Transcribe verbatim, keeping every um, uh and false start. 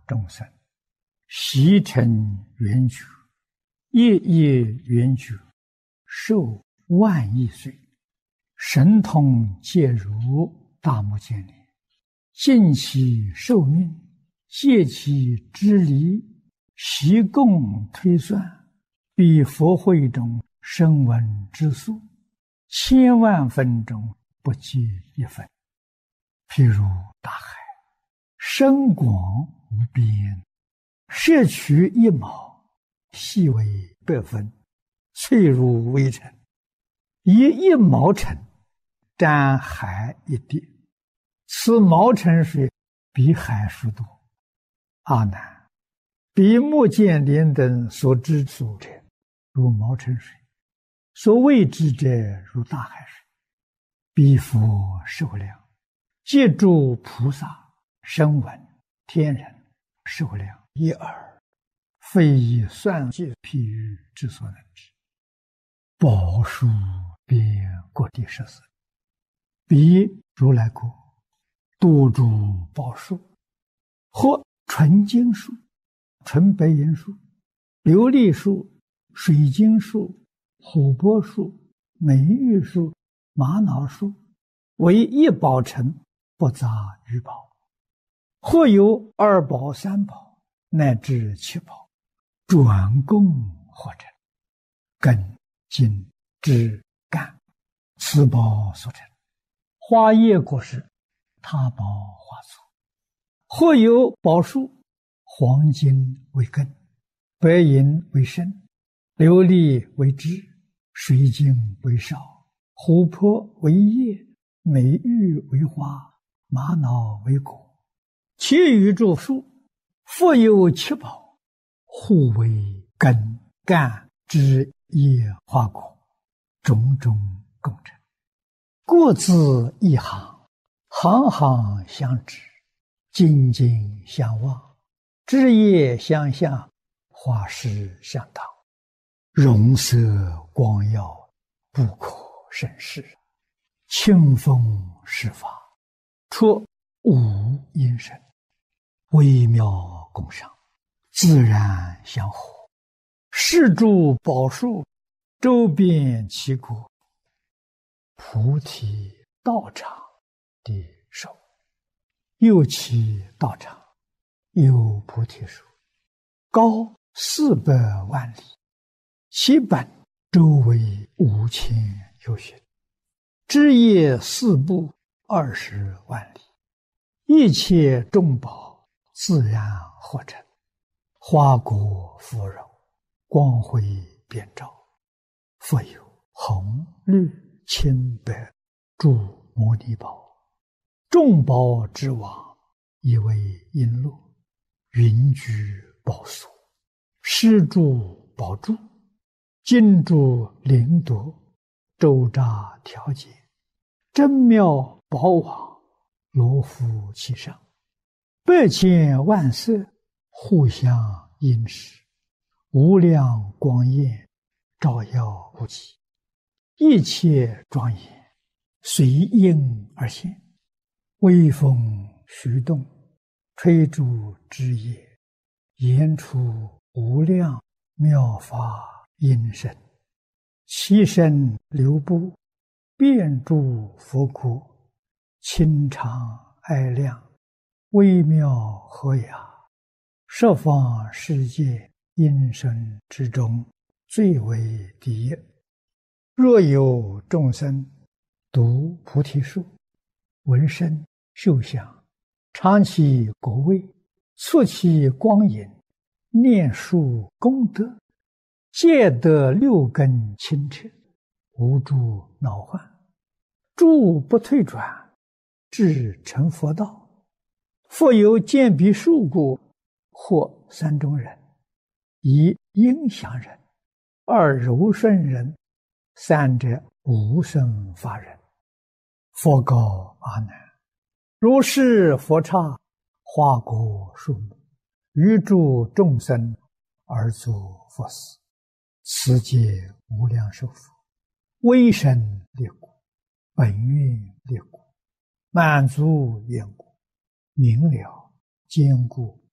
众生，悉成圆觉，夜夜圆觉，寿万亿岁，神通皆如大目犍连，尽其寿命，借其支离，习共推算，比佛会中声闻之数，千万分中不计一分。譬如大海，深广无边，摄取一毛，细为百分，脆如微尘，以一毛尘沾海一滴，此毛尘水比海数多。阿难，比目犍连等所知数者，如毛尘水；所谓之者，如大海水。彼佛寿量，借诸菩萨、声闻、天人寿量一耳，非以算计譬喻之所能知。宝树遍各地十四，彼如来国多诸宝树，或纯金树、纯白银树、琉璃树、水晶树、琥珀树、美玉树、玛瑙树，为一宝城，不杂于宝。或有二宝、三宝，乃至七宝，转供或成，根、茎、枝、干，此宝所成。花叶果实，他宝花簇。或有宝树，黄金为根，白银为身，琉璃为枝，水晶为少，琥珀为叶，美玉为花，玛瑙为果。其余诸树，复有七宝，互为根、干、枝、叶、花、果，种种共成。各自一行，行行相知，茎茎相望，枝叶相向，花实相当，容色光耀，不可胜视。清风施法，出无因身，微妙共赏，自然相合。是诸宝树，周遍其国，菩提道场的手，右其道场，有菩提树，高四百万里，其本周围五千由旬，枝叶四部二十万里，一切众宝自然合成，花果芙蓉，光辉遍照，复有红、绿、青、白诸摩尼宝，众宝之王，以为璎珞，云居宝所，施诸宝柱，金珠灵夺，周匝调节，真妙宝网，罗敷其上，百千万色，互相映饰，无量光焰，照耀不极，一切庄严，随应而现，微风徐动，吹诸枝叶，言出无量妙法音声，其身流布，遍诸佛国，清常爱亮，微妙和雅，十方世界音声之中，最为第一。若有众生读菩提树，闻声嗅香，尝其果味，触其光影，念树功德，皆得六根清澈，无诸恼患，诸不退转，至成佛道。复有见彼树故，或三种人：一应祥人，二柔顺人，三者无生法人。佛告阿难：如是佛刹，花果树木，于诸众生而作佛事，此界无量寿佛，威神力故，本愿力故，满足缘故，明了坚固